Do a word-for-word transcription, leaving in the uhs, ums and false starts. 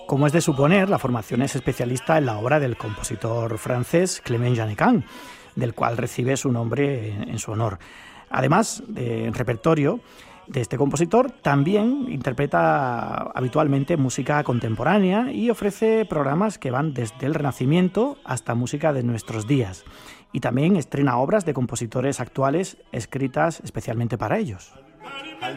Como es de suponer, la formación es especialista en la obra del compositor francés Clément Jeannequin, del cual recibe su nombre en su honor. Además, en repertorio de este compositor también interpreta habitualmente música contemporánea y ofrece programas que van desde el Renacimiento hasta música de nuestros días. Y también estrena obras de compositores actuales escritas especialmente para ellos.